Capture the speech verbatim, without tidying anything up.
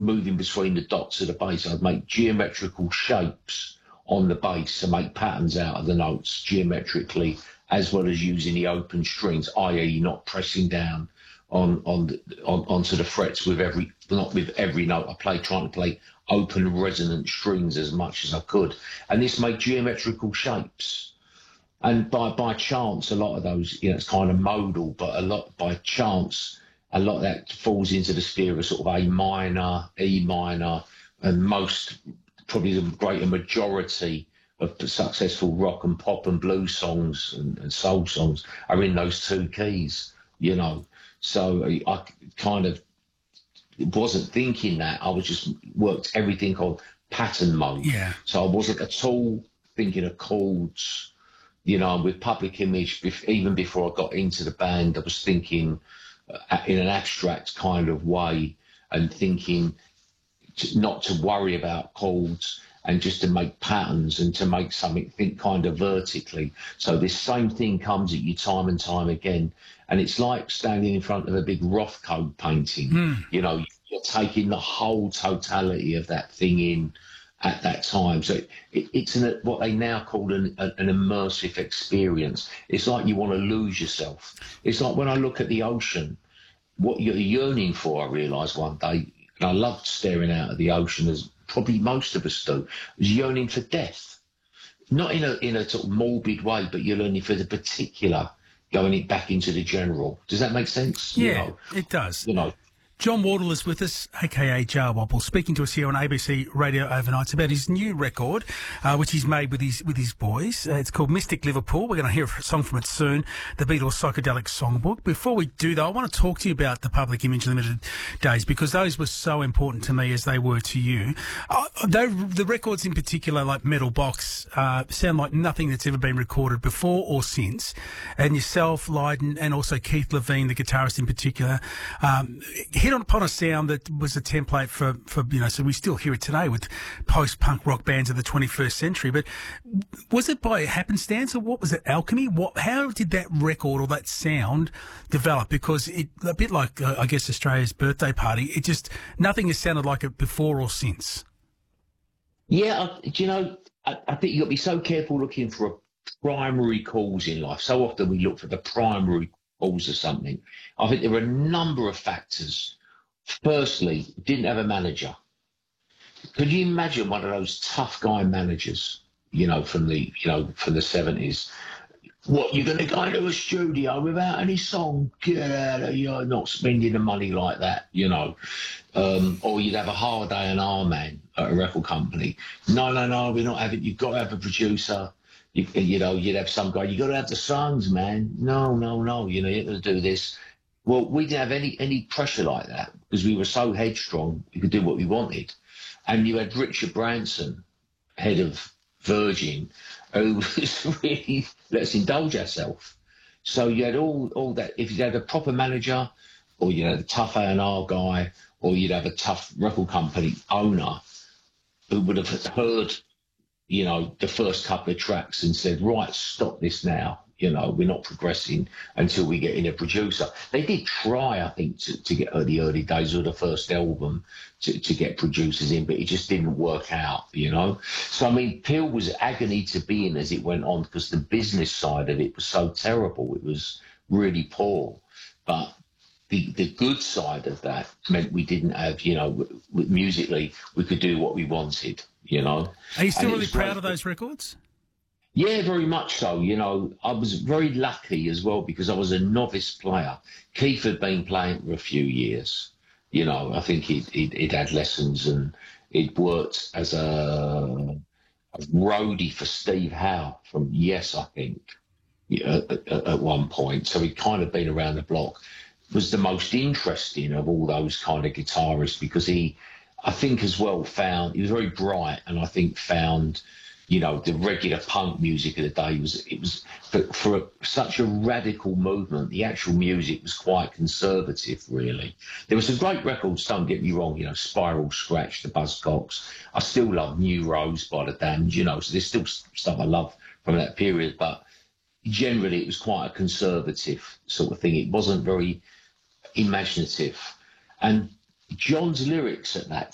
moving between the dots of the bass. I'd make geometrical shapes on the bass to make patterns out of the notes geometrically, as well as using the open strings, that is not pressing down on on, the, on onto the frets with every not with every note I play, trying to play open resonant strings as much as I could. And this made geometrical shapes. And by by chance, a lot of those, you know, it's kind of modal, but a lot by chance, a lot of that falls into the sphere of sort of A minor, E minor, and most, probably the greater majority of the successful rock and pop and blues songs and, and soul songs are in those two keys, you know. So I kind of wasn't thinking that. I was just worked everything on pattern mode. Yeah. So I wasn't at all thinking of chords, you know, with Public Image. Even before I got into the band, I was thinking uh, in an abstract kind of way and thinking to, not to worry about chords and just to make patterns and to make something think kind of vertically. So this same thing comes at you time and time again. And it's like standing in front of a big Rothko painting. Mm. You know, you're taking the whole totality of that thing in at that time. So it, it, it's an, what they now call an, an immersive experience. It's like you want to lose yourself. It's like when I look at the ocean, what you're yearning for, I realised one day, and I loved staring out at the ocean, as probably most of us do, was yearning for death. Not in a in a sort of morbid way, but you're yearning for the particular, going it back into the general. Does that make sense? Yeah, you know, it does. You know. John Wardle is with us, a k a. Jar Wobble, speaking to us here on A B C Radio Overnights about his new record, uh, which he's made with his with his boys. Uh, it's called Mystic Liverpool. We're going to hear a song from it soon, the Beatles Psychedelic Songbook. Before we do, though, I want to talk to you about the Public Image Limited days, because those were so important to me as they were to you. Uh, they, the records in particular, like Metal Box, uh, sound like nothing that's ever been recorded before or since. And yourself, Lydon, and also Keith Levine, the guitarist in particular, um, hit on upon a sound that was a template for, for, you know, so we still hear it today with post-punk rock bands of the twenty-first century. But was it by happenstance, or what was it, alchemy? What, how did that record or that sound develop? Because it, a bit like, uh, I guess, Australia's birthday party, it just, nothing has sounded like it before or since. Yeah, I, do you know, I, I think you've got to be so careful looking for a primary cause in life. So often we look for the primary cause of something. I think there are a number of factors. Firstly, didn't have a manager. Could you imagine one of those tough guy managers, you know, from the, you know, from the seventies? What, you're going to go into a studio without any song? Get out of here, you're not spending the money like that, you know. Um, or you'd have a hard day and R man at a record company. No, no, no, we're not having, you've got to have a producer. You, you know, you'd have some guy, you got to have the songs, man. No, no, no, you know, you're going to do this. Well, we didn't have any, any pressure like that because we were so headstrong, we could do what we wanted. And you had Richard Branson, head of Virgin, who was really, let's indulge ourselves. So you had all, all that. If you had a proper manager, or you had a tough A and R guy, or you'd have a tough record company owner who would have heard, you know, the first couple of tracks and said, right, stop this now. You know, we're not progressing until we get in a producer. They did try, I think, to, to get the early days of the first album to, to get producers in, but it just didn't work out, you know. So, I mean, Peel was agony to be in as it went on because the business side of it was so terrible. It was really poor. But the, the good side of that meant we didn't have, you know, w- w- musically, we could do what we wanted, you know. Are you still And really proud great. of those records? Yeah, very much so. You know, I was very lucky as well because I was a novice player. Keith had been playing for a few years. You know, I think he'd, he'd, he'd had lessons and he'd worked as a, a roadie for Steve Howe from Yes, I think, yeah, at, at one point. So he'd kind of been around the block. Was the most interesting of all those kind of guitarists because he, I think as well, found, he was very bright and I think found, you know, the regular punk music of the day was, it was, for, for a, such a radical movement, the actual music was quite conservative, really. There were some great records, don't get me wrong, you know, Spiral Scratch, the Buzzcocks. I still love New Rose by the Damned, you know, so there's still stuff I love from that period, but generally it was quite a conservative sort of thing. It wasn't very imaginative. And John's lyrics at that